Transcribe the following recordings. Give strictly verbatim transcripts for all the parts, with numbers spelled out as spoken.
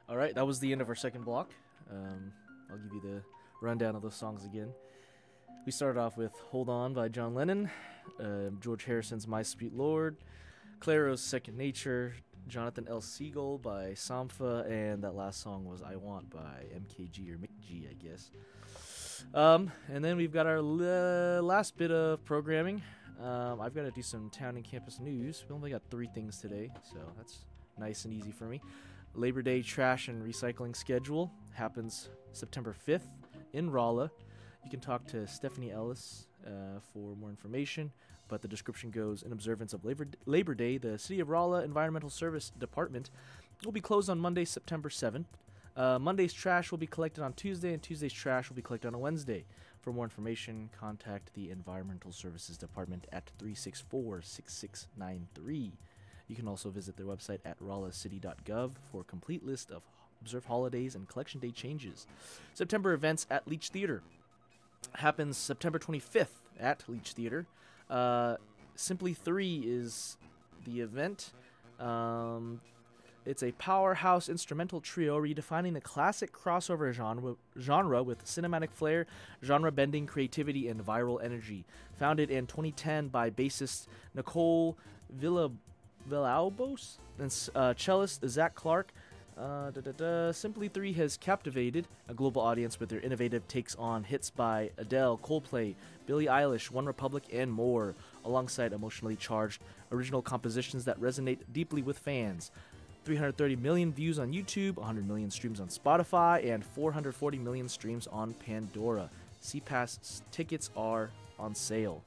All right, that was the end of our second block. Um, I'll give you the rundown of those songs again. We started off with Hold On by John Lennon, uh, George Harrison's My Sweet Lord, Clairo's Second Nature, Jonathan L. Siegel by Sampha, and that last song was I Want by M K G or Mick G, I guess. Um, and then we've got our l- last bit of programming. Um, I've got to do some town and campus news. We only got three things today, so that's nice and easy for me. Labor Day trash and recycling schedule happens September fifth in Rolla. You can talk to Stephanie Ellis uh, for more information, but the description goes, in observance of Labor, Labor Day, the City of Rolla Environmental Service Department will be closed on Monday, September seventh. Uh, Monday's trash will be collected on Tuesday, and Tuesday's trash will be collected on a Wednesday. For more information, contact the Environmental Services Department at three six four, six six nine three. You can also visit their website at rolla city dot gov for a complete list of observed holidays and collection day changes. September events at Leach Theater happens September twenty-fifth at Leach Theater. Uh, Simply three is the event. Um, it's a powerhouse instrumental trio redefining the classic crossover genre, genre with cinematic flair, genre-bending creativity, and viral energy. Founded in twenty ten by bassist Nicole Villa, Villalobos and uh, cellist Zach Clark, Uh, da, da, da. Simply three has captivated a global audience with their innovative takes on hits by Adele, Coldplay, Billie Eilish, One Republic, and more, alongside emotionally charged original compositions that resonate deeply with fans. three hundred thirty million views on YouTube, one hundred million streams on Spotify, and four hundred forty million streams on Pandora. C-Pass tickets are on sale.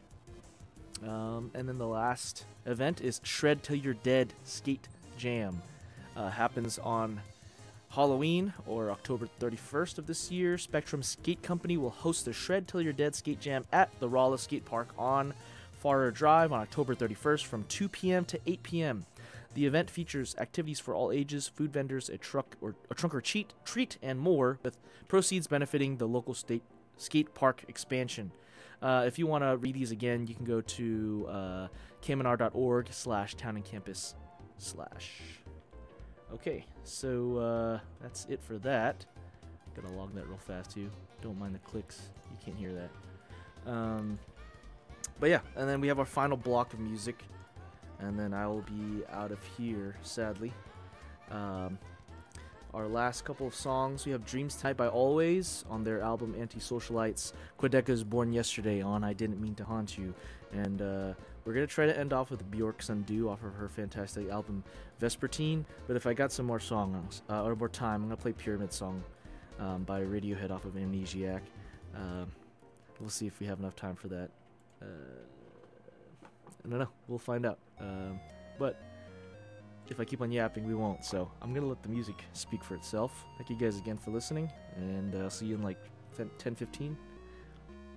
Um, and then the last event is Shred Till You're Dead Skate Jam. Uh, happens on Halloween or October thirty-first of this year. Spectrum Skate Company will host the Shred Till You're Dead Skate Jam at the Rolla Skate Park on Farrer Drive on October thirty-first from two p.m. to eight p.m. The event features activities for all ages, food vendors, a truck or a trunk or treat, treat, and more, with proceeds benefiting the local state skate park expansion. Uh, if you want to read these again, you can go to uh, kmnr.org slash town and campus slash. Okay, so uh, that's it for that. Gotta log that real fast too. Don't mind the clicks. You can't hear that. Um, but yeah, and then we have our final block of music, and then I will be out of here, sadly. Um, our last couple of songs, we have Dreams Tonight by Always on their album Anti-Socialites, Quedeca's Born Yesterday on I Didn't Mean to Haunt You, and uh, we're going to try to end off with Bjork's Undo off of her fantastic album Vespertine, but if I got some more songs, uh, or more time, I'm going to play Pyramid Song um, by Radiohead off of Amnesiac. Uh, we'll see if we have enough time for that. Uh, I don't know. We'll find out. Um, but if I keep on yapping, we won't. So I'm going to let the music speak for itself. Thank you guys again for listening, and I'll uh, see you in like ten fifteen.